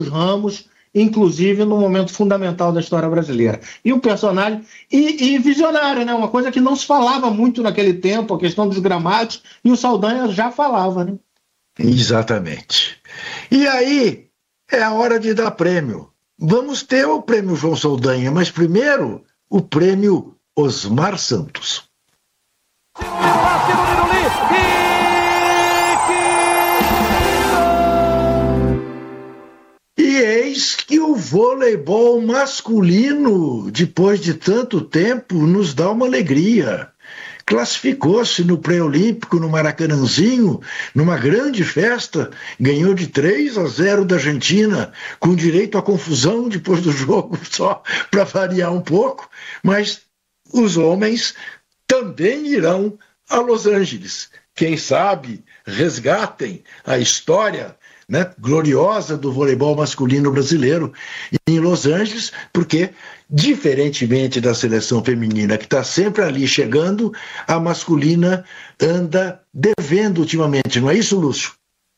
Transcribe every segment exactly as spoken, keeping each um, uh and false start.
ramos, inclusive no momento fundamental da história brasileira. E o personagem, e, e visionário, né? Uma coisa que não se falava muito naquele tempo, a questão dos gramados, e o Saldanha já falava, né? Exatamente. E aí é a hora de dar prêmio. Vamos ter o prêmio João Saldanha, mas primeiro o prêmio Osmar Santos. E eis que o voleibol masculino, depois de tanto tempo, nos dá uma alegria. Classificou-se no pré-olímpico no Maracanãzinho, numa grande festa, ganhou de três a zero da Argentina, com direito à confusão depois do jogo, só para variar um pouco, mas os homens também irão a Los Angeles. Quem sabe resgatem a história, né, gloriosa do voleibol masculino brasileiro em Los Angeles, porque, diferentemente da seleção feminina, que está sempre ali chegando, a masculina anda devendo ultimamente, não é isso, Lúcio?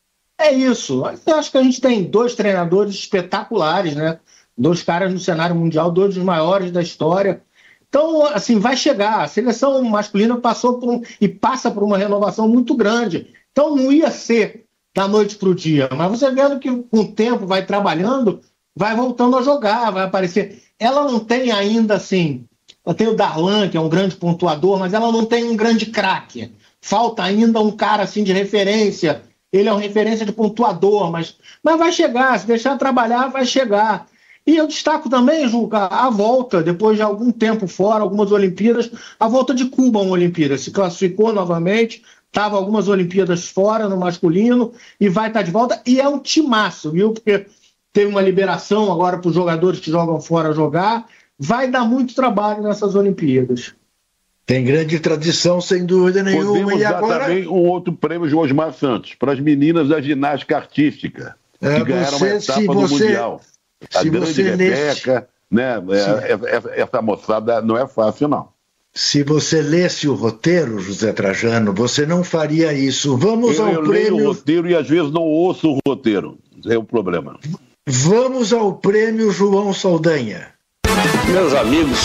É isso. Eu acho que a gente tem dois treinadores espetaculares, né? Dois caras no cenário mundial, dois dos maiores da história. Então, assim, vai chegar. A seleção masculina passou por um, e passa por uma renovação muito grande. Então, não ia ser da noite para o dia, mas você vendo que com o tempo vai trabalhando, vai voltando a jogar, vai aparecer. Ela não tem ainda, assim, ela tem o Darlan, que é um grande pontuador, mas ela não tem um grande craque. Falta ainda um cara, assim, de referência. Ele é uma referência de pontuador, mas, mas vai chegar, se deixar trabalhar, vai chegar. E eu destaco também, Juca, a volta, depois de algum tempo fora, algumas Olimpíadas, a volta de Cuba a uma Olimpíada. Se classificou novamente, estava algumas Olimpíadas fora no masculino e vai estar de volta. E é um timaço, viu? Porque teve uma liberação agora para os jogadores que jogam fora jogar. Vai dar muito trabalho nessas Olimpíadas. Tem grande tradição, sem dúvida nenhuma. Podemos e dar agora também um outro prêmio de Osmar Santos para as meninas da ginástica artística, que é, ganharam você, uma etapa se no você, Mundial. A se grande você Rebeca, né? É, essa moçada não é fácil, não. Se você lesse o roteiro, José Trajano, você não faria isso. Vamos eu, ao eu prêmio... leio o roteiro e às vezes não ouço o roteiro. Esse é o problema. Vamos ao prêmio João Saldanha. Meus amigos...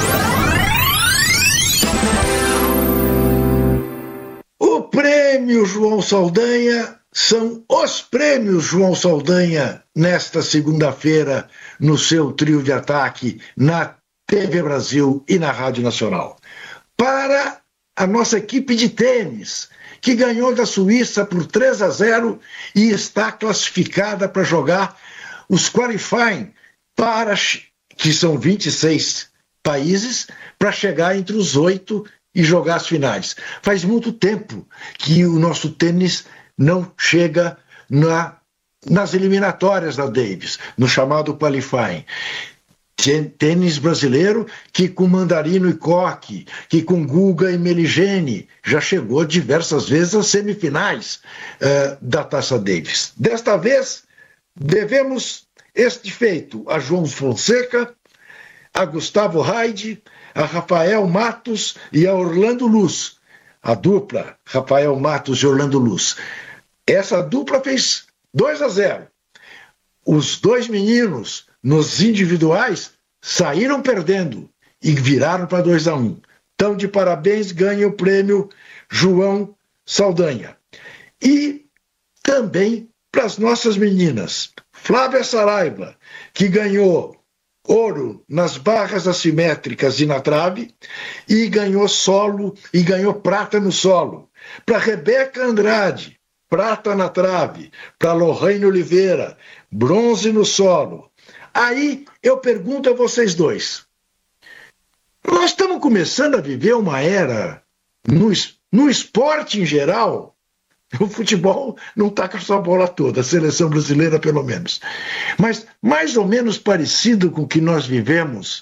O prêmio João Saldanha são os prêmios João Saldanha nesta segunda-feira no seu trio de ataque na T V Brasil e na Rádio Nacional. Para a nossa equipe de tênis, que ganhou da Suíça por três a zero e está classificada para jogar os qualifying, para, que são vinte e seis países, para chegar entre os oito e jogar as finais. Faz muito tempo que o nosso tênis não chega na, nas eliminatórias da Davis, no chamado qualifying. Tênis brasileiro que com Mandarino e Coque, que com Guga e Meligeni já chegou diversas vezes às semifinais uh, da Taça Davis. Desta vez, devemos este feito a João Fonseca, a Gustavo Haide, a Rafael Matos e a Orlando Luz. A dupla Rafael Matos e Orlando Luz. Essa dupla fez dois a zero. Os dois meninos, nos individuais, saíram perdendo e viraram para dois a um. Então, de parabéns, ganha o prêmio João Saldanha. E também para as nossas meninas, Flávia Saraiva, que ganhou ouro nas barras assimétricas e na trave, e ganhou solo, e ganhou prata no solo. Para Rebeca Andrade, prata na trave. Para Lorraine Oliveira, bronze no solo. Aí eu pergunto a vocês dois, nós estamos começando a viver uma era, no, no esporte em geral, o futebol não está com a sua bola toda, a seleção brasileira pelo menos, mas mais ou menos parecido com o que nós vivemos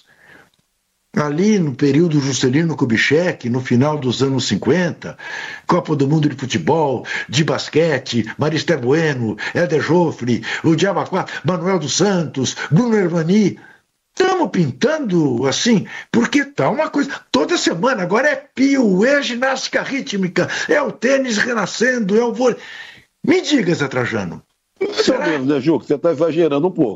ali no período Juscelino Kubitschek, no final dos anos cinquenta, Copa do Mundo de futebol, de basquete, Maristé Bueno, Éder Joffre, o Diabaquá, Manuel dos Santos, Bruno Hermani. Estamos pintando assim, porque tá uma coisa, toda semana, agora é pio, é ginástica rítmica, é o tênis renascendo, é o vôlei. Me diga, Zé Trajano, Mais ou menos, né, Ju? Você está exagerando um pouco.